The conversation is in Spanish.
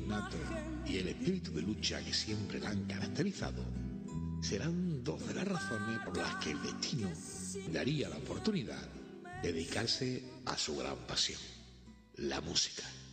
innato y el espíritu de lucha que siempre la han caracterizado serán dos de las razones por las que el destino daría la oportunidad de dedicarse a su gran pasión, la música.